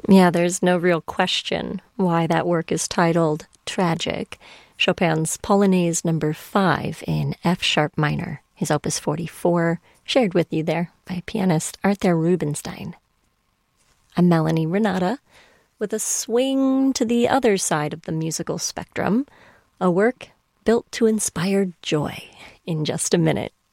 Yeah, there's no real question why that work is titled Tragic. Chopin's Polonaise number 5 in F sharp minor, his opus 44, shared with you there by pianist Arthur Rubinstein. I'm Melanie Renata with a swing to the other side of the musical spectrum, a work built to inspire joy in just a minute.